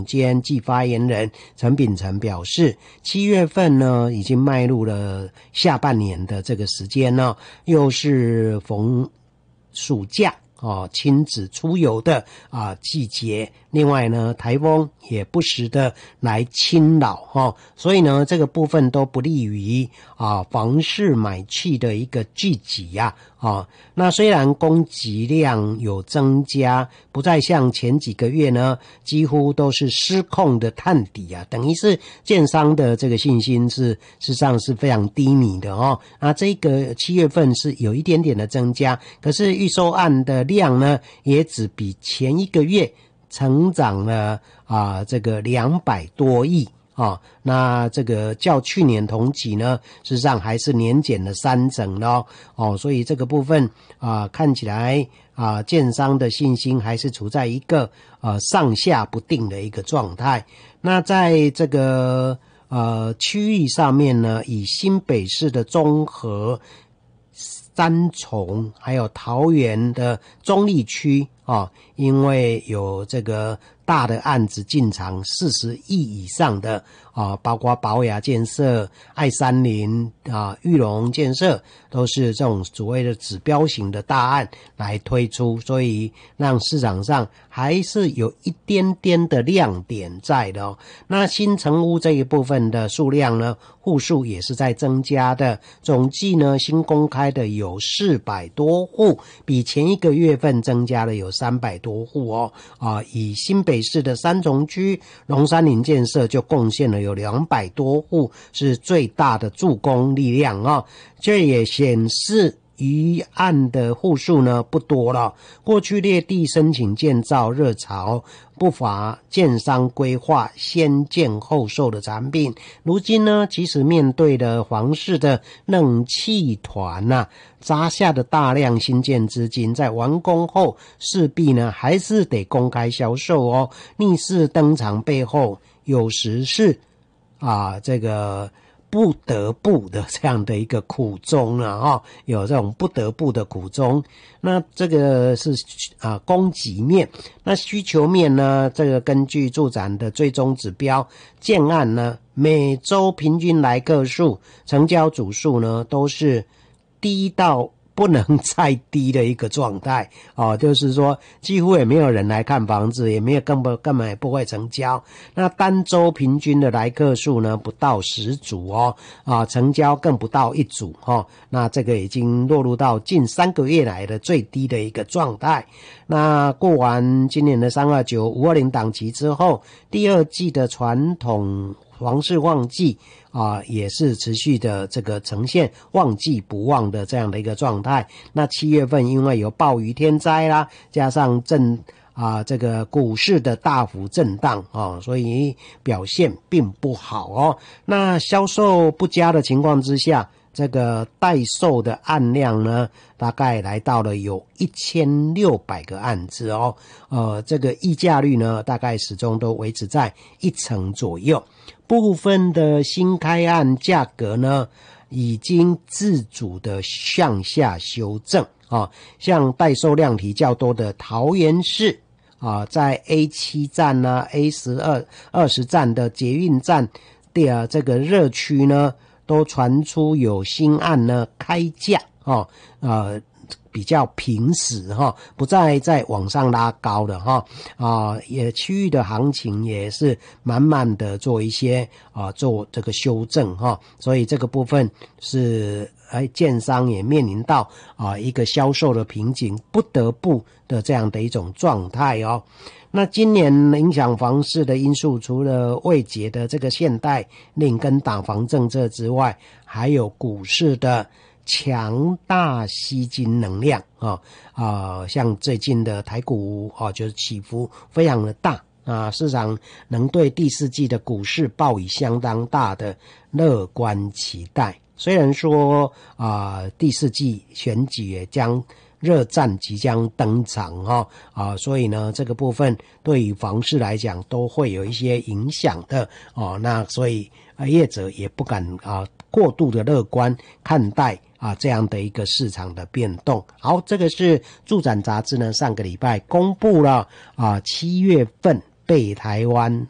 总监暨发言人陈秉诚表示，7月份呢已经迈入了下半年的这个时间呢，又是逢暑假亲子出游的季节。另外呢，台风也不时的来侵扰所以呢，这个部分都不利于房市买气的一个聚集那虽然供给量有增加，不再像前几个月呢，几乎都是失控的探底等于是建商的这个信心事实上是非常低迷的那这个7月份是有一点点的增加，可是预售案的量呢，也只比前一个月成长了这个200多亿那这个较去年同期呢，事实上还是年减了30%咯所以这个部分看起来建商的信心还是处在一个上下不定的一个状态。那在这个区域上面呢，以新北市的中和、三重还有桃园的中立区因为有这个大的案子进场40亿以上的包括宝雅建设、爱山林裕隆建设，都是这种所谓的指标型的大案来推出，所以让市场上还是有一点点的亮点在的那新成屋这一部分的数量呢，户数也是在增加的，总计呢新公开的有400多户，比前一个月份增加了有300多户以新北市的三重区龙山林建设就贡献了有200多户，是最大的助攻力量这也显示余案的户数呢不多了。过去列地申请建造热潮，不乏建商规划先建后售的产品，如今呢即使面对的房市的冷气团砸下的大量新建资金，在完工后势必呢还是得公开销售逆势登场背后有时是这个不得不的这样的一个苦衷有这种不得不的苦衷。那这个是供给面。那需求面呢，这个根据住展的最终指标，建案呢每周平均来客数、成交组数呢都是低到不能再低的一个状态就是说几乎也没有人来看房子，也没有根本也不会成交。那单周平均的来客数呢不到10组成交更不到1组那这个已经落入到近3个月来的最低的一个状态。那过完今年的329、520档期之后，第二季的传统房市旺季也是持续的这个呈现旺季不旺的这样的一个状态。那7月份因为有暴雨天灾啦，加上这个股市的大幅震荡所以表现并不好那销售不佳的情况之下，这个待售的案量呢大概来到了有1600个案子这个溢价率呢大概始终都维持在1成左右。部分的新开案价格呢已经自主的向下修正像待售量体较多的桃园市在 A7 站A12、20站的捷运站的这个热区呢，都传出有新案呢开价比较平实不再在往上拉高的也区域的行情也是慢慢的做一些做这个修正所以这个部分是建商也面临到一个销售的瓶颈，不得不的这样的一种状态那今年影响房市的因素，除了未解的这个限贷令跟打房政策之外，还有股市的强大吸金能量像最近的台股就是起伏非常的大市场能对第4季的股市抱以相当大的乐观期待。虽然说第4季选举也将热战即将登场所以呢这个部分对于房市来讲都会有一些影响的那所以业者也不敢过度的乐观看待这样的一个市场的变动。好，这个是住展杂志呢上个礼拜公布了7月份北台湾